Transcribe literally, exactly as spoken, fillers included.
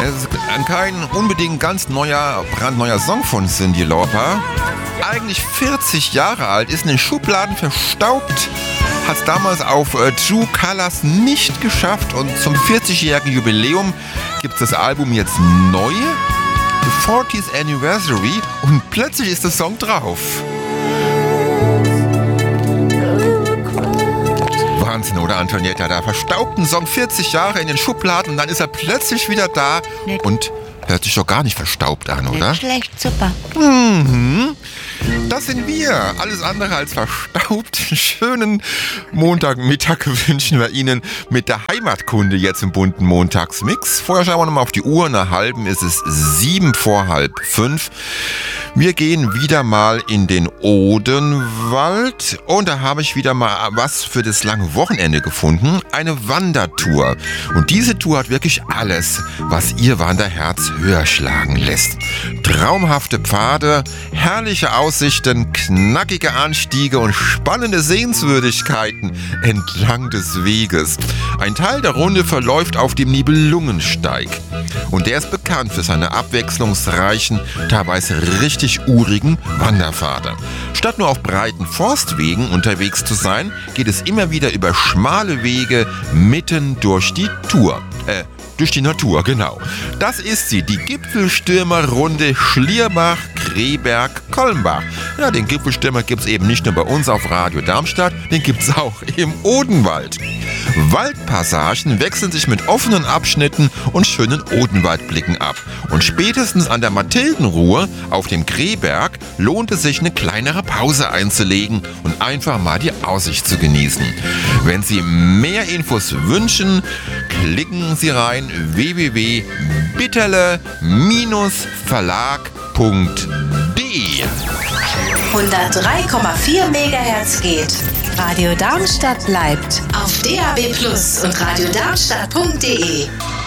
Es ist kein unbedingt ganz neuer, brandneuer Song von Cyndi Lauper. Eigentlich vierzig Jahre alt, ist in den Schubladen verstaubt, hat es damals auf äh, True Colors nicht geschafft und zum vierzigjährigen Jubiläum gibt es das Album jetzt neu, The fortieth Anniversary, und plötzlich ist der Song drauf. Wahnsinn, oder Antonietta? Da verstaubt ein Song vierzig Jahre in den Schubladen und dann ist er plötzlich wieder da und hört sich doch gar nicht verstaubt an, oder? Nicht schlecht, super. Mhm. Das sind wir. Alles andere als verstaubt. Schönen Montagmittag wünschen wir Ihnen mit der Heimatkunde jetzt im bunten Montagsmix. Vorher schauen wir nochmal auf die Uhr. Nach halben ist es sieben vor halb fünf. Wir gehen wieder mal in den Odenwald und da habe ich wieder mal was für das lange Wochenende gefunden. Eine Wandertour. Und diese Tour hat wirklich alles, was Ihr Wanderherz höher schlagen lässt. Traumhafte Pfade, herrliche Aussichten, knackige Anstiege und spannende Sehenswürdigkeiten entlang des Weges. Ein Teil der Runde verläuft auf dem Nibelungensteig. Und der ist bekannt für seine abwechslungsreichen, teilweise richtig urigen Wanderpfade. Statt nur auf breiten Forstwegen unterwegs zu sein, geht es immer wieder über schmale Wege mitten durch die Tour. Äh, durch die Natur, genau. Das ist sie, die Gipfelstürmerrunde Schlierbach-Kreberg-Kolmbach. Ja, den Gipfelstürmer gibt es eben nicht nur bei uns auf Radio Darmstadt, den gibt es auch im Odenwald. Waldpassagen wechseln sich mit offenen Abschnitten und schönen Odenwaldblicken ab. Und spätestens an der Mathildenruhe auf dem Kreberg lohnt es sich, eine kleinere Pause einzulegen und einfach mal die Aussicht zu genießen. Wenn Sie mehr Infos wünschen, klicken Sie rein w w w punkt bitterle Verlag punkt de. hundertdrei Komma vier Megahertz geht. Radio Darmstadt bleibt Auf D A B Plus und radiodarmstadt punkt de.